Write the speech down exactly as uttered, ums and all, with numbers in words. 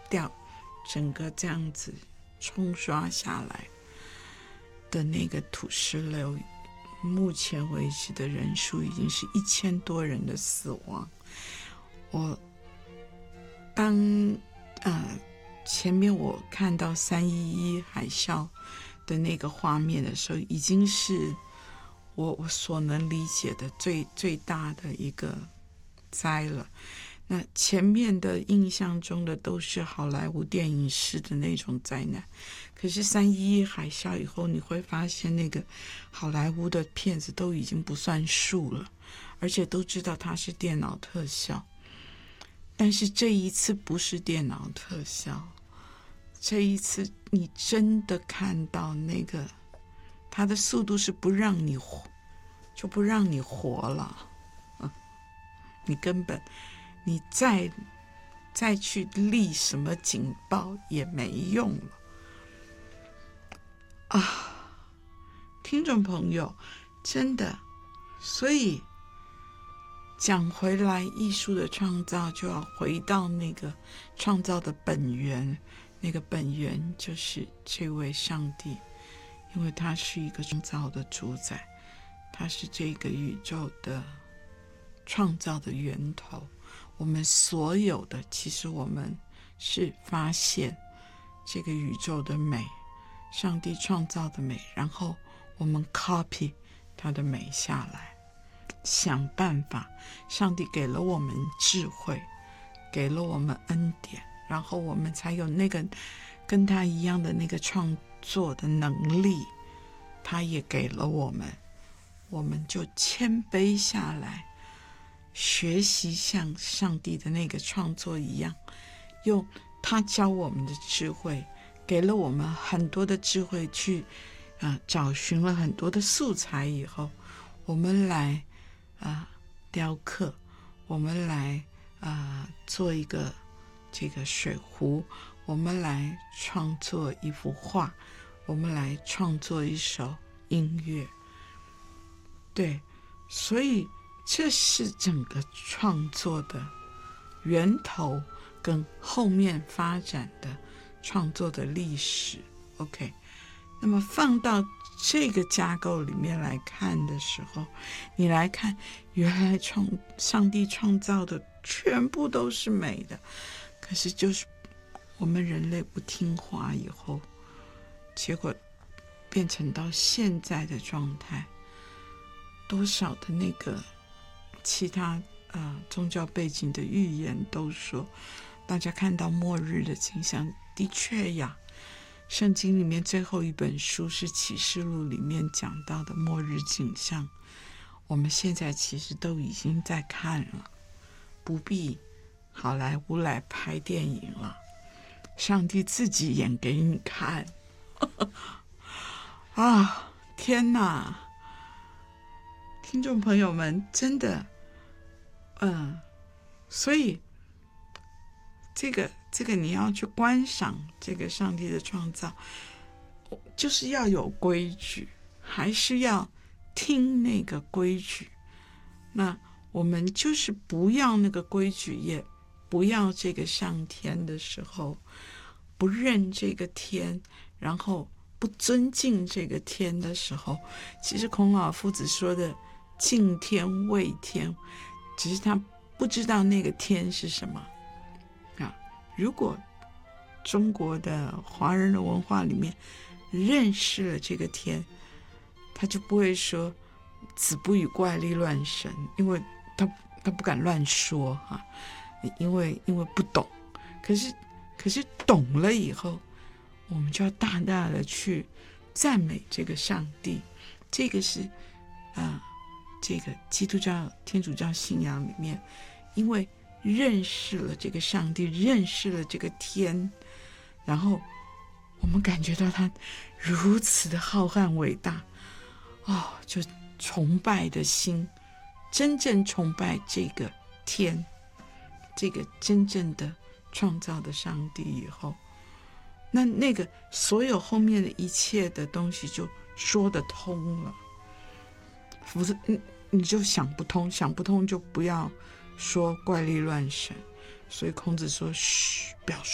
掉，整个这样子冲刷下来的那个土石流，目前为止的人数已经是一千多人的死亡。我当呃前面我看到三一一海啸的那个画面的时候，已经是我我所能理解的最最大的一个灾了。那前面的印象中的都是好莱坞电影式的那种灾难，可是三一一海啸以后，你会发现那个好莱坞的片子都已经不算数了，而且都知道它是电脑特效。但是这一次不是电脑特效，这一次你真的看到那个它的速度是不让你活，就不让你活了，嗯，你根本你再再去立什么警报也没用了啊！听众朋友，真的，所以讲回来，艺术的创造就要回到那个创造的本源，那个本源就是这位上帝，因为他是一个创造的主宰，他是这个宇宙的创造的源头。我们所有的，其实我们是发现这个宇宙的美，上帝创造的美，然后我们 copy 它的美下来，想办法。上帝给了我们智慧，给了我们恩典，然后我们才有那个跟他一样的那个创作的能力，他也给了我们，我们就谦卑下来，学习像上帝的那个创作一样，用他教我们的智慧，给了我们很多的智慧去、呃、找寻了很多的素材以后，我们来、呃、雕刻，我们来、呃、做一个这个水壶，我们来创作一幅画，我们来创作一首音乐。对，所以这是整个创作的源头跟后面发展的创作的历史。 OK， 那么放到这个架构里面来看的时候，你来看原来创上帝创造的全部都是美的，可是就是我们人类不听话以后，结果变成到现在的状态。多少的那个其他呃宗教背景的预言都说，大家看到末日的景象，的确呀，圣经里面最后一本书是启示录里面讲到的末日景象，我们现在其实都已经在看了，不必好莱坞来拍电影了，上帝自己演给你看啊，天哪！听众朋友们，真的，嗯，所以这个这个你要去观赏这个上帝的创造，就是要有规矩，还是要听那个规矩。那我们就是不要那个规矩，也不要这个上天的时候，不认这个天，然后不尊敬这个天的时候，其实孔老夫子说的敬天畏天，只是他不知道那个天是什么啊。如果中国的华人的文化里面认识了这个天，他就不会说子不语怪力乱神，因为他他不敢乱说啊，因为因为不懂。可是可是懂了以后，我们就要大大的去赞美这个上帝。这个是啊。这个基督教天主教信仰里面，因为认识了这个上帝，认识了这个天，然后我们感觉到他如此的浩瀚伟大哦，就崇拜的心，真正崇拜这个天，这个真正的创造的上帝以后，那那个所有后面的一切的东西就说得通了。否则你就想不通，想不通就不要说怪力乱神。所以孔子说：“嘘，不要说。”